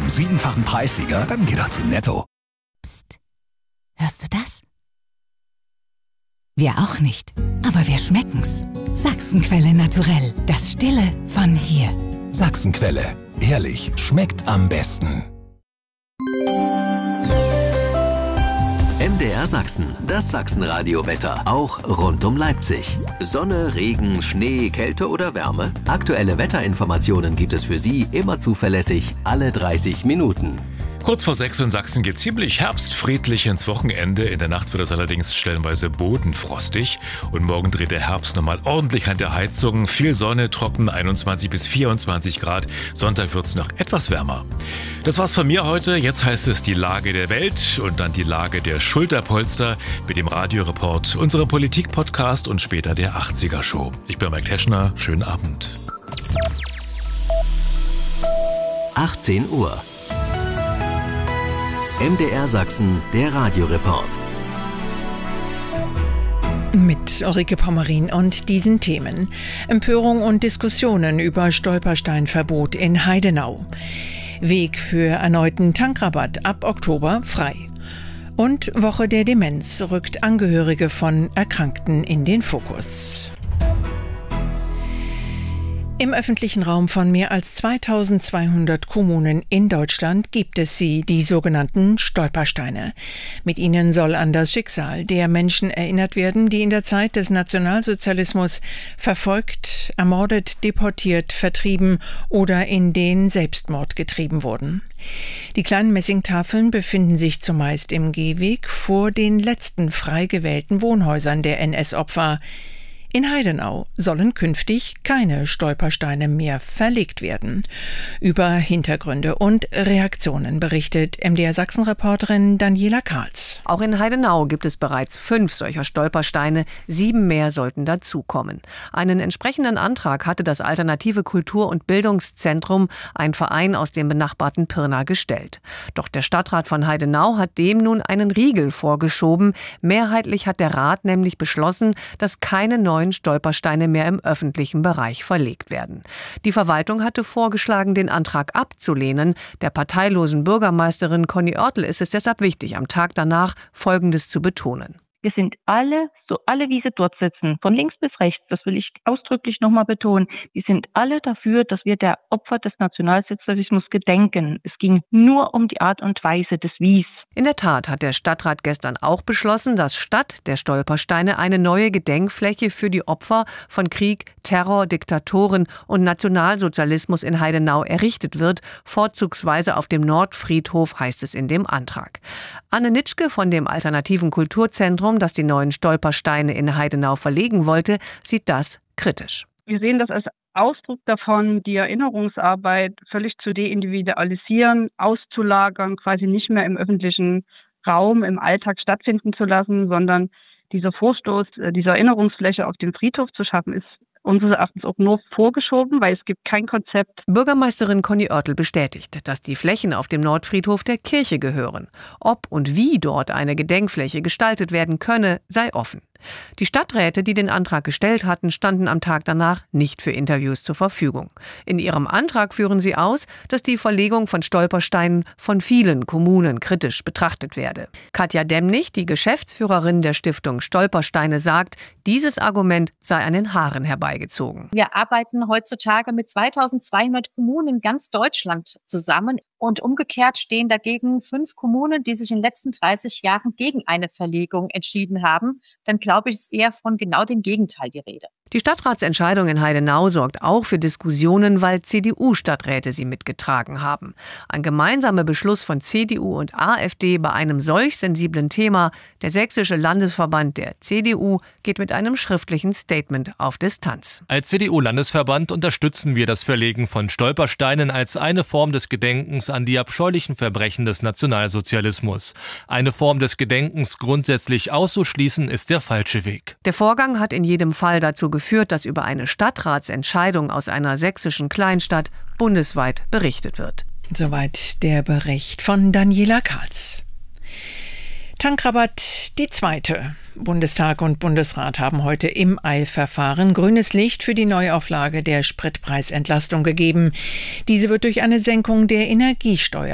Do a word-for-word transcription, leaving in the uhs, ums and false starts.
vom siebenfachen Preissieger, dann geh doch zu Netto. Psst. Hörst du das? Wir auch nicht, aber wir schmecken's. Sachsenquelle naturell, das Stille von hier. Sachsenquelle, ehrlich, schmeckt am besten. M D R Sachsen, das Sachsenradio-Wetter, auch rund um Leipzig. Sonne, Regen, Schnee, Kälte oder Wärme? Aktuelle Wetterinformationen gibt es für Sie immer zuverlässig, alle dreißig Minuten. Kurz vor sechs in Sachsen geht ziemlich herbstfriedlich ins Wochenende. In der Nacht wird es allerdings stellenweise bodenfrostig. Und morgen dreht der Herbst nochmal ordentlich an der Heizung. Viel Sonne, trocken, einundzwanzig bis vierundzwanzig Grad. Sonntag wird es noch etwas wärmer. Das war's von mir heute. Jetzt heißt es die Lage der Welt und dann die Lage der Schulterpolster mit dem Radioreport, unserem Politik-Podcast und später der achtziger-Show. Ich bin Mike Teschner. Schönen Abend. achtzehn Uhr. M D R Sachsen, der Radioreport. Mit Ulrike Pommerin und diesen Themen. Empörung und Diskussionen über Stolpersteinverbot in Heidenau. Weg für erneuten Tankrabatt ab Oktober frei. Und Woche der Demenz rückt Angehörige von Erkrankten in den Fokus. Im öffentlichen Raum von mehr als zweitausendzweihundert Kommunen in Deutschland gibt es sie, die sogenannten Stolpersteine. Mit ihnen soll an das Schicksal der Menschen erinnert werden, die in der Zeit des Nationalsozialismus verfolgt, ermordet, deportiert, vertrieben oder in den Selbstmord getrieben wurden. Die kleinen Messingtafeln befinden sich zumeist im Gehweg vor den letzten frei gewählten Wohnhäusern der N S-Opfer. In Heidenau sollen künftig keine Stolpersteine mehr verlegt werden. Über Hintergründe und Reaktionen berichtet M D R Sachsen-Reporterin Daniela Karls. Auch in Heidenau gibt es bereits fünf solcher Stolpersteine. Sieben mehr sollten dazukommen. Einen entsprechenden Antrag hatte das Alternative Kultur- und Bildungszentrum, ein Verein aus dem benachbarten Pirna, gestellt. Doch der Stadtrat von Heidenau hat dem nun einen Riegel vorgeschoben. Mehrheitlich hat der Rat nämlich beschlossen, dass keine neuen Stolpersteine mehr im öffentlichen Bereich verlegt werden. Die Verwaltung hatte vorgeschlagen, den Antrag abzulehnen. Der parteilosen Bürgermeisterin Conny Oertel ist es deshalb wichtig, am Tag danach Folgendes zu betonen. Wir sind alle, so alle wie sie dort sitzen, von links bis rechts, das will ich ausdrücklich nochmal betonen, wir sind alle dafür, dass wir der Opfer des Nationalsozialismus gedenken. Es ging nur um die Art und Weise des Wies. In der Tat hat der Stadtrat gestern auch beschlossen, dass statt der Stolpersteine eine neue Gedenkfläche für die Opfer von Krieg, Terror, Diktatoren und Nationalsozialismus in Heidenau errichtet wird, vorzugsweise auf dem Nordfriedhof, heißt es in dem Antrag. Anne Nitschke von dem Alternativen Kulturzentrum, das die neuen Stolpersteine in Heidenau verlegen wollte, sieht das kritisch. Wir sehen das als Ausdruck davon, die Erinnerungsarbeit völlig zu deindividualisieren, auszulagern, quasi nicht mehr im öffentlichen Raum, im Alltag stattfinden zu lassen, sondern dieser Vorstoß, diese Erinnerungsfläche auf dem Friedhof zu schaffen, ist unseres Erachtens auch nur vorgeschoben, weil es gibt kein Konzept. Bürgermeisterin Conny Oertel bestätigt, dass die Flächen auf dem Nordfriedhof der Kirche gehören. Ob und wie dort eine Gedenkfläche gestaltet werden könne, sei offen. Die Stadträte, die den Antrag gestellt hatten, standen am Tag danach nicht für Interviews zur Verfügung. In ihrem Antrag führen sie aus, dass die Verlegung von Stolpersteinen von vielen Kommunen kritisch betrachtet werde. Katja Demnig, die Geschäftsführerin der Stiftung Stolpersteine, sagt, dieses Argument sei an den Haaren herbeigezogen. Wir arbeiten heutzutage mit zweitausendzweihundert Kommunen in ganz Deutschland zusammen. Und umgekehrt stehen dagegen fünf Kommunen, die sich in den letzten dreißig Jahren gegen eine Verlegung entschieden haben. Dann glaube ich, ist eher von genau dem Gegenteil die Rede. Die Stadtratsentscheidung in Heidenau sorgt auch für Diskussionen, weil C D U-Stadträte sie mitgetragen haben. Ein gemeinsamer Beschluss von C D U und AfD bei einem solch sensiblen Thema, der Sächsische Landesverband der C D U, geht mit einem schriftlichen Statement auf Distanz. Als C D U-Landesverband unterstützen wir das Verlegen von Stolpersteinen als eine Form des Gedenkens an die abscheulichen Verbrechen des Nationalsozialismus. Eine Form des Gedenkens grundsätzlich auszuschließen, ist der falsche Weg. Der Vorgang hat in jedem Fall dazu geführt, dass über eine Stadtratsentscheidung aus einer sächsischen Kleinstadt bundesweit berichtet wird. Soweit der Bericht von Daniela Karls. Tankrabatt, die zweite. Bundestag und Bundesrat haben heute im Eilverfahren grünes Licht für die Neuauflage der Spritpreisentlastung gegeben. Diese wird durch eine Senkung der Energiesteuer